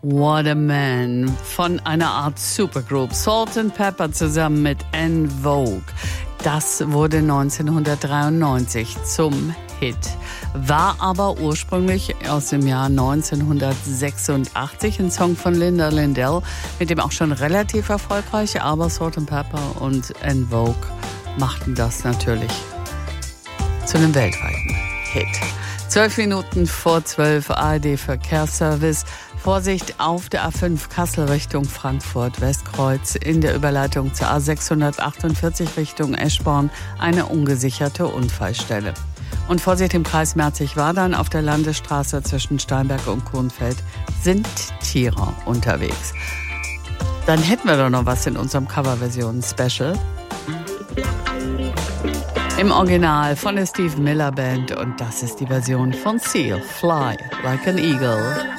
What a Man von einer Art Supergroup Salt&Pepper zusammen mit En Vogue. Das wurde 1993 zum Hit, war aber ursprünglich aus dem Jahr 1986 ein Song von Linda Lindell, mit dem auch schon relativ erfolgreich, aber Salt&Pepper und En Vogue machten das natürlich zu einem weltweiten Hit. 12 Minuten vor 12, ARD Verkehrsservice. Vorsicht auf der A5 Kassel Richtung Frankfurt Westkreuz, in der Überleitung zur A648 Richtung Eschborn eine ungesicherte Unfallstelle. Und Vorsicht im Kreis Merzig-Wadern auf der Landesstraße zwischen Steinberg und Kuhnfeld sind Tiere unterwegs. Dann hätten wir doch noch was in unserem Coverversion-Special. Im Original von der Steve Miller Band, und das ist die Version von Seal, Fly Like an Eagle.